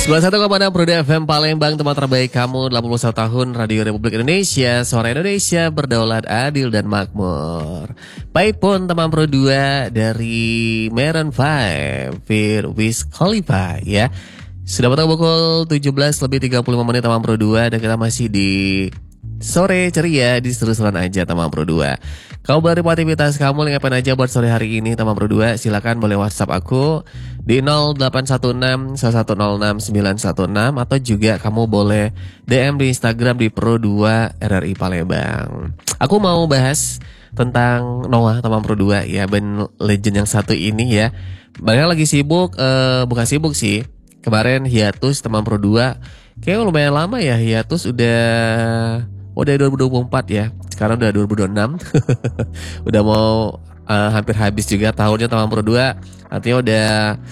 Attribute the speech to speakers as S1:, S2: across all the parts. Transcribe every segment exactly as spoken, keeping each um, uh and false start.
S1: sembilan puluh satu koma enam Pro F M Palembang, tempat terbaik kamu, delapan puluh satu tahun Radio Republik Indonesia, suara Indonesia berdaulat, adil dan makmur. Baik pun teman Pro dua dari Maroon lima, Fear Wiz Khalifa ya. Sudah pada pukul tujuh belas lebih tiga puluh lima menit teman Pro dua, dan kita masih di sore ceria di seru-seruan aja teman Pro dua. Kamu dari aktivitas kamu ngapain aja buat sore hari ini teman Pro dua? Silakan boleh WhatsApp aku di nol delapan satu enam satu satu nol enam sembilan satu enam, atau juga kamu boleh D M di Instagram di Pro dua R R I Palembang. Aku mau bahas tentang Noah teman Pro dua ya, band legend yang satu ini ya. Banyak lagi sibuk, eh, bukan sibuk sih. Kemarin hiatus teman Pro dua. Kayaknya lumayan lama ya hiatus, udah udah dua ribu dua puluh empat ya. Sekarang udah dua ribu dua puluh enam. Udah mau uh, hampir habis juga tahunnya teman Pro dua. Artinya udah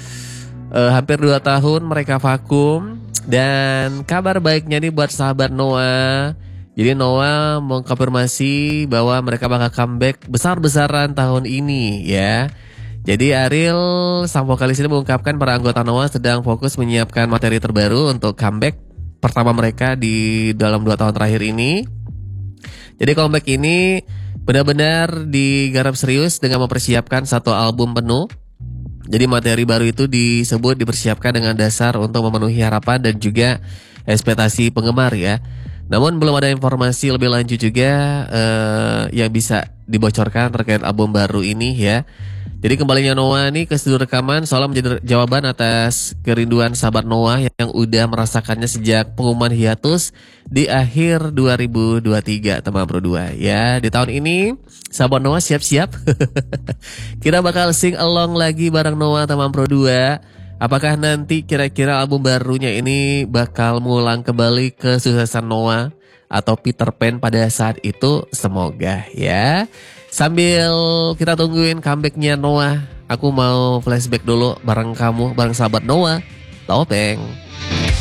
S1: uh, hampir dua tahun mereka vakum. Dan kabar baiknya nih buat sahabat Noah. Jadi Noah mengkonfirmasi bahwa mereka bakal comeback besar-besaran tahun ini ya. Jadi Ariel, sang vokalis ini mengungkapkan para anggota Noah sedang fokus menyiapkan materi terbaru untuk comeback pertama mereka di dalam dua tahun terakhir ini. Jadi comeback ini benar-benar digarap serius dengan mempersiapkan satu album penuh. Jadi materi baru itu disebut dipersiapkan dengan dasar untuk memenuhi harapan dan juga ekspektasi penggemar ya. Namun belum ada informasi lebih lanjut juga uh, yang bisa dibocorkan terkait album baru ini ya. Jadi kembalinya Noah nih ke studio rekaman seolah menjadi jawaban atas kerinduan sahabat Noah yang udah merasakannya sejak pengumuman hiatus di akhir dua ribu dua puluh tiga teman Pro dua ya. Di tahun ini sahabat Noah siap-siap. Kita bakal sing along lagi bareng Noah teman Pro dua. Apakah nanti kira-kira album barunya ini bakal mengulang kembali kesuksesan Noah atau Peter Pan pada saat itu? Semoga ya. Sambil kita tungguin comebacknya Noah, aku mau flashback dulu bareng kamu, bareng sahabat Noah, Topeng.